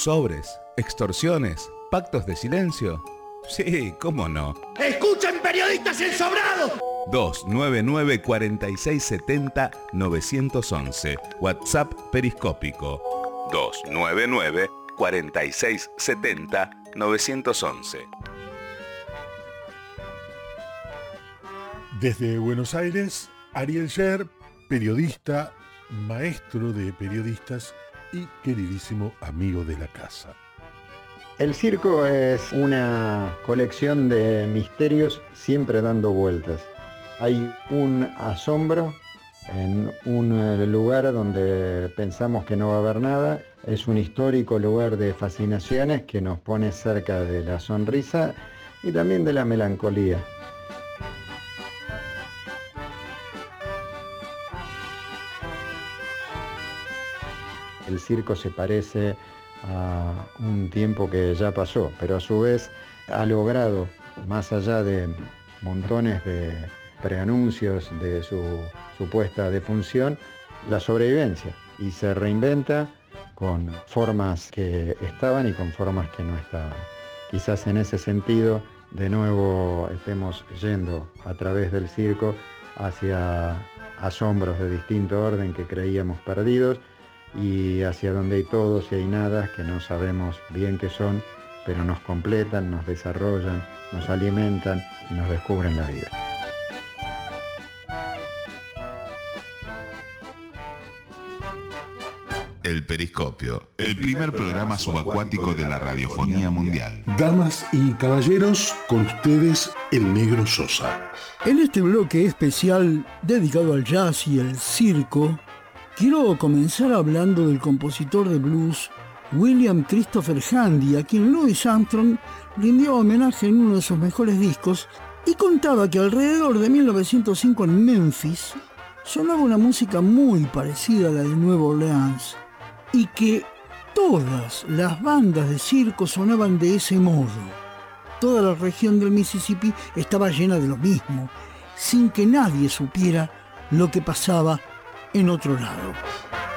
¿Sobres? ¿Extorsiones? ¿Pactos de silencio? Sí, cómo no. ¡Escuchen, periodistas ensobrados! 299-4670-911. WhatsApp periscópico. 299-4670-911. Desde Buenos Aires, Ariel Sher, periodista, maestro de periodistas y queridísimo amigo de la casa. El circo es una colección de misterios siempre dando vueltas. Hay un asombro en un lugar donde pensamos que no va a haber nada. Es un histórico lugar de fascinaciones que nos pone cerca de la sonrisa y también de la melancolía. El circo se parece a un tiempo que ya pasó, pero a su vez ha logrado, más allá de montones de preanuncios de su supuesta defunción, la sobrevivencia y se reinventa con formas que estaban y con formas que no estaban. Quizás en ese sentido, de nuevo estemos yendo a través del circo hacia asombros de distinto orden que creíamos perdidos, y hacia donde hay todos y hay nada que no sabemos bien qué son, pero nos completan, nos desarrollan, nos alimentan y nos descubren la vida. El Periscopio, el primer programa subacuático de la radiofonía mundial. Damas y caballeros, con ustedes el Negro Sosa. En este bloque especial dedicado al jazz y el circo, quiero comenzar hablando del compositor de blues William Christopher Handy, a quien Louis Armstrong rindió homenaje en uno de sus mejores discos, y contaba que alrededor de 1905 en Memphis sonaba una música muy parecida a la de Nueva Orleans, y que todas las bandas de circo sonaban de ese modo. Toda la región del Mississippi estaba llena de lo mismo, sin que nadie supiera lo que pasaba en otro lado.